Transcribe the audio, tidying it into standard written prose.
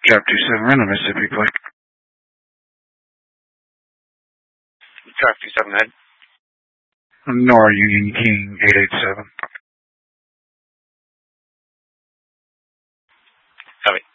Trap 27, random Mississippi play. Trap 27 head. Nora Union King 887. Copy.